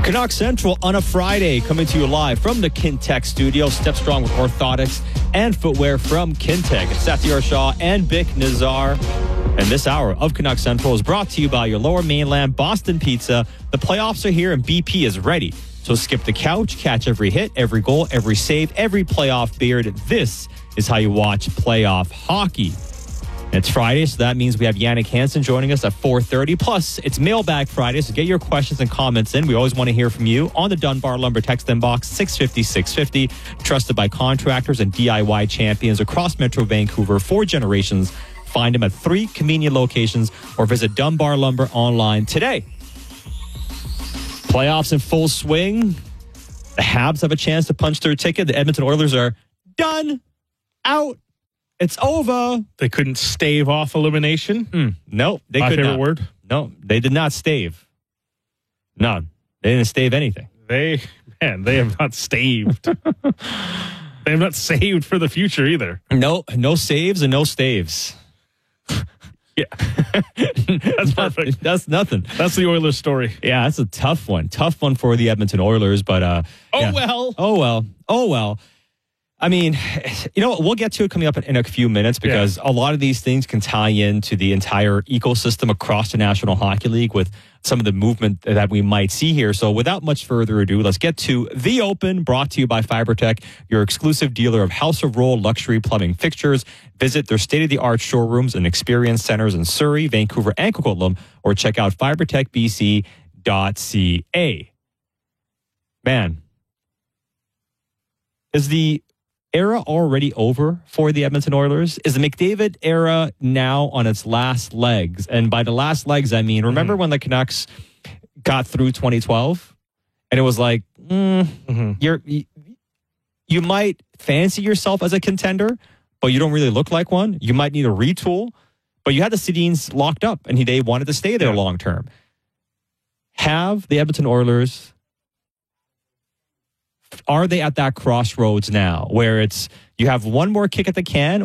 Canuck Central on a Friday, coming to you live from the Kintec studio. Step strong with orthotics and footwear from Kintec. It's Satyar Shah and Bick Nazar. And this hour of Canuck Central is brought to you by your Lower Mainland Boston Pizza. The playoffs are here and BP is ready. So skip the couch, catch every hit, every goal, every save, every playoff beard. This is how you watch playoff hockey. It's Friday, so that means we have Yannick Hansen joining us at 4:30. Plus, it's Mailbag Friday, so get your questions and comments in. We always want to hear from you on the Dunbar Lumber text inbox, 650-650. Trusted by contractors and DIY champions across Metro Vancouver for generations. Find them at 3 convenient locations or visit Dunbar Lumber online today. Playoffs in full swing. The Habs have a chance to punch their ticket. The Edmonton Oilers are done. Out. It's over. They couldn't stave off elimination? No, they could not. My favorite word? No, they did not stave. None. They didn't stave anything. They have not staved. They have not saved for the future either. No saves and no staves. Yeah. That's perfect. That's nothing. That's the Oilers story. Yeah, that's a tough one. Tough one for the Edmonton Oilers, but Oh well. I mean, you know what? We'll get to it coming up in a few minutes because a lot of these things can tie into the entire ecosystem across the National Hockey League with some of the movement that we might see here. So without much further ado, let's get to The Open, brought to you by FiberTech, your exclusive dealer of House of Roll luxury plumbing fixtures. Visit their state-of-the-art showrooms and experience centers in Surrey, Vancouver, and Coquitlam, or check out fibertechbc.ca. Man, is the era already over for the Edmonton Oilers? Is the McDavid era now on its last legs? And by the last legs, I mean, remember when the Canucks got through 2012 and it was like, you might fancy yourself as a contender, but you don't really look like one. You might need a retool, but you had the Sedins locked up and they wanted to stay there long term. Have the Edmonton Oilers, are they at that crossroads now where it's you have one more kick at the can